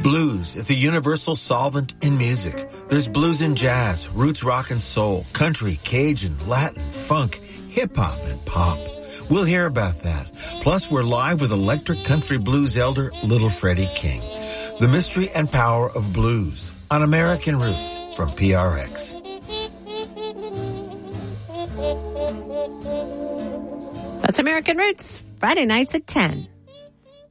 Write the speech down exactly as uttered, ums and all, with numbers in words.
Blues is a universal solvent in music. There's blues in jazz, roots rock and soul, country, Cajun, Latin, funk, hip-hop, and pop. We'll hear about that. Plus, we're live with electric country blues elder Little Freddie King. The mystery and power of blues on American Roots from P R X. That's American Roots, Friday nights at ten.